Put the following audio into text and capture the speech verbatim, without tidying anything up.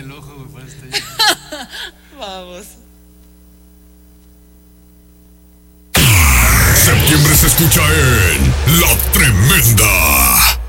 el ojo, güey, por eso estoy... Vamos. Septiembre se escucha en La Tremenda.